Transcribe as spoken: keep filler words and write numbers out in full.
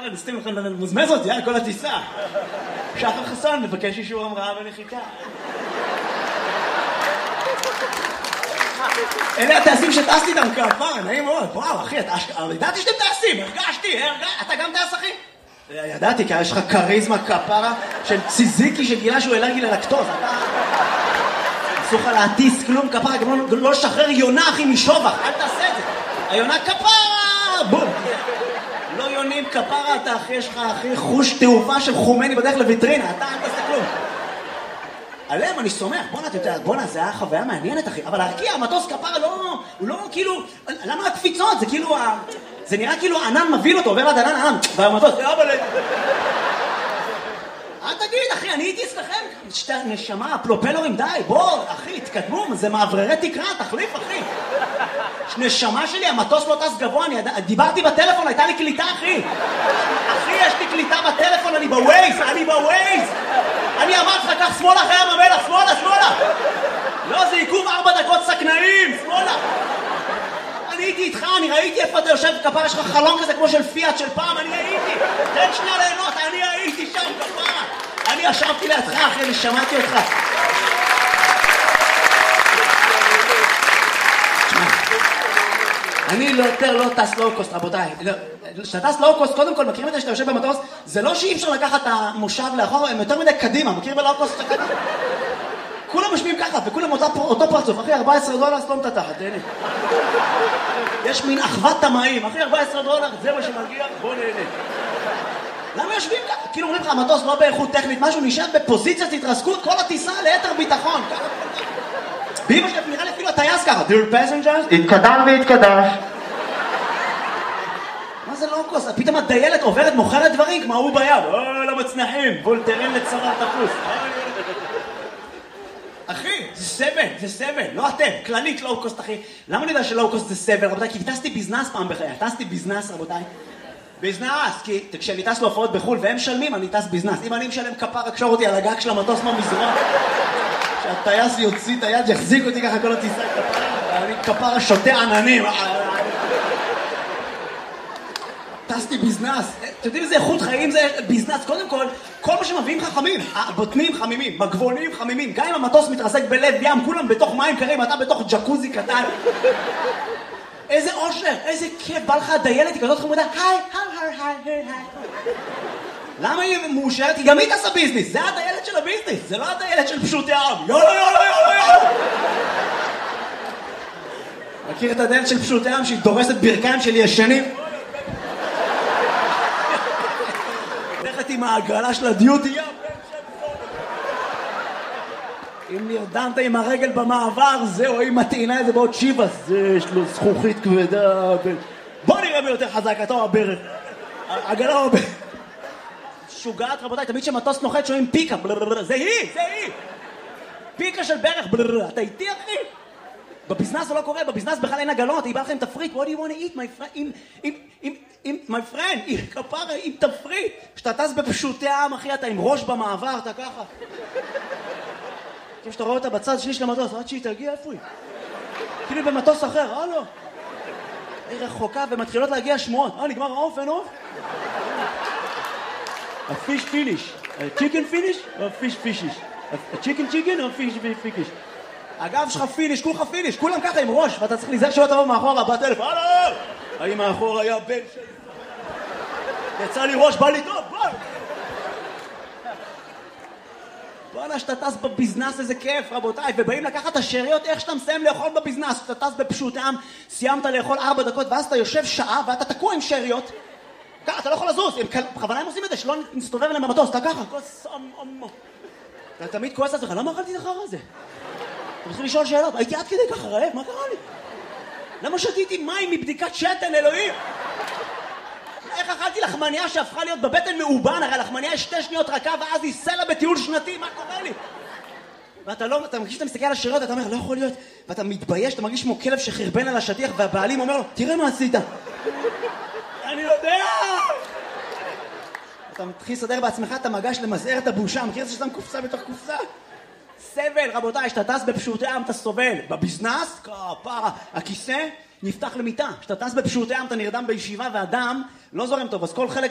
חבר'ה, נסתים לכם מוזמז אותי, יאללה, כל הטיסה. שחר חסון, מבקש אישור המראה ונחיתה. אלה הטייסים שטסתי איתם כפר, נעים מאוד. וואו, אחי, ידעתי שאתם טייסים, הרגשתי, אתה גם טייס, אחי? ידעתי, כי יש לך קריזמה כפרה של ציזיקי שגילה שהוא אלרגי ללקטוז. אסור לך להטיס כלום כפרה, גם לא לשחרר יונה, אחי, משובח, אל תעשה את זה. היונה כפרה, בום. לא יונים כפרה, אתה אחי, יש לך אחי חוש תעופה של חומני בדרך לויטרינה, אתה אל תעשה כלום. עליהם אני סומך, בוא'נה, אתה יודע, בוא'נה, זה היה חוויה מעניינת, אחי. אבל להרקיע, המטוס כפרה לא, הוא לא כאילו, למה הקפיצות? זה כאילו, זה נראה כאילו הענן מבין אותו, עובר עד ענן, ענן, והמטוס, אבל... אל תגיד, אחי, אני הייתי אצלכם, שתי נשמה, פלופלורים, די, בוא, אחי, תקדמו, זה מעבררי תקרה, תחליף, אחי. נשמה שלי, המטוס לא טס גבוה, אני דיברתי בטלפון, הייתה לי קליטה, אחי. אחי, יש לי קליטה בטלפון, אני בווייז, אני בווייז. אני אמרתי לך, כך שמאלה אחרי המלך, שמאלה, שמאלה. לא, זה עיכוב ארבע דקות סכנאים, שמאלה. אני הייתי איתך, אני ראיתי איפה אתה יושב כפרה, יש לך חלום כזה כמו של פיאט של פעם, אני הייתי. תן שנייה ליהנות, אני הייתי שם כפרה. אני ישבתי לידך, אחי, ושמעתי אותך. אני לא יותר לא טס לואו-קוסט, רבותיי. כשאתה טס לואו-קוסט, קודם כל, מכירים את זה שאתה יושב במטוס, זה לא שאי אפשר לקחת את המושב לאחור, הם יותר מדי קדימה, מכיר בלואו-קוסט שאתה קדימה? כולם משמיעים ככה, וכולם אותו פרצוף, אחי, ארבע עשרה דולר, סתום את התחת, תהנה. יש מין אחוות תמאים, אחי, ארבע עשרה דולר, זה מה שמגיע, בוא נהנה. למה יושבים ככה? כאילו אומרים לך, המטוס לא באיכות טכנית, משהו נשאר בפוזיציית התרסקות, כל הטיסה ליתר ביטחון. באמא שלי נראה לי אפילו הטייס ככה, Dear passengers, התקדם והתקדש. מה זה לואו-קוסט? פתאום הדיילת עוברת, מוכרת דברים, כמו הוא ביד. אוי, לא מצנחים, וולטרן לצורת תפוס. אחי, זה סבל, זה סבל, לא אתם, כללית לואו-קוסט, אחי. למה אני יודע שלואו-קוסט זה סבל, רבותיי? כי טסתי ביזנס פעם בחיי, טסתי ביזנס, רבותיי. ביזנס, כי כשאני טס להופעות בחול והם משלמים, אני טס ביזנס. אם אני משלם כפר, אקשור אותי על הגג של המטוס מהמזרון. שהטייס יוציא את היד, יחזיק אותי ככה כל הטיסה כפר. אני כפר שותה עננים. טסתי ביזנס. אתם יודעים איזה איכות חיים זה ביזנס? קודם כל, כל מה שמביאים חכמים, הבוטנים חמימים, מגבונים חמימים. גם אם המטוס מתרסק בלב ים, כולם בתוך מים קרים, אתה בתוך ג'קוזי קטן. איזה אושר, איזה כיף, בא לך הדיילת, היא כזאת חמודה, היי, היי, היי, היי, היי. למה היא מאושרת? היא גם היא תעשה ביזנס, זה הדיילת של הביזנס, זה לא הדיילת של פשוטי העם. יאללה, יאללה, יאללה, יאללה. מכיר את הדיילת של פשוטי העם שהיא דורסת ברכיים של ישנים? הולכת עם העגלה של הדיוטי, ים. אם נרדמת עם הרגל במעבר, זהו, היא מטעינה את זה בעוד שיבס, זה יש לו זכוכית כבדה. בוא נראה מי יותר חזק, אתה או הברך. עגלה או הברך. שוגעת, רבותיי, תמיד שמטוס נוחת שומעים פיקה, זה היא, זה היא. פיקה של ברך, אתה איתי, אחי? בביזנס זה לא קורה, בביזנס בכלל אין עגלות, היא באה לכם תפריט, what do you want to eat, my friend, עם, עם, עם, עם, my friend, עם כפרה, עם תפריט. כשאתה טס בפשוטי העם, אחי, אתה עם ראש במעבר, אתה ככה. כשאתה רואה אותה בצד שני של המטוס, עד שהיא תגיע, איפה היא? כאילו במטוס אחר, אה לא. היא רחוקה ומתחילות להגיע שמועות. אה, נגמר העוף, אין עוף? הפיש פיניש. צ'יקן פיניש או פיש פישיש? הצ'יקן צ'יקן או פיש פיקיש? הגב שלך פיניש, כולך פיניש, כולם ככה עם ראש, ואתה צריך להיזהר שלא תבוא מאחורה, בטלף, הלו! האם מאחור היה בן שלי? יצא לי ראש, בא לי טוב, בוא! בואנה, שאתה טס בביזנס, איזה כיף, רבותיי, ובאים לקחת את השאריות, איך שאתה מסיים לאכול בביזנס, שאתה טס בפשוט העם, סיימת לאכול ארבע דקות, ואז אתה יושב שעה, ואתה תקוע עם שאריות, ככה, אתה לא יכול לזוז, בכוונה הם עושים את זה, שלא נסתובב אליהם במטוס, אתה ככה, כוס אמו. אתה תמיד כועס לעצמך, למה אכלתי לך רע זה? אתה מתחיל לשאול שאלות, הייתי עד כדי ככה רעב, מה קרה לי? למה שתיתי מים מבדיקת שתן, אלוהים? איך אכלתי לחמניה שהפכה להיות בבטן מאובן, הרי לחמניה יש שתי שניות רכה ואז היא סלע בטיול שנתי, מה קורה לי? ואתה לא, אתה מרגיש שאתה מסתכל על השאריות, אתה אומר, לא יכול להיות, ואתה מתבייש, אתה מרגיש כמו כלב שחרבן על השטיח, והבעלים אומר לו, תראה מה עשית. אני יודע! אתה מתחיל לסדר בעצמך, אתה מגש למזער את הבושה, מכיר את זה שאתה קופסה בתוך קופסה? סבל, רבותיי, שאתה טס בפשוטי העם, אתה סובל. בביזנס, כפרה, הכיסא נפתח למיטה. שאתה טס בפשוטי העם, אתה נרדם בישיבה, והדם לא זורם טוב, אז כל חלק